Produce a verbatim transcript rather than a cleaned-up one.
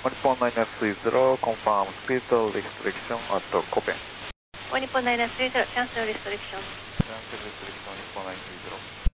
Nippon nine nine three zero, confirm speed restriction at Koppen. Nippon nine nine three zero, cancel restriction. Cancel restriction, Nippon nine three zero.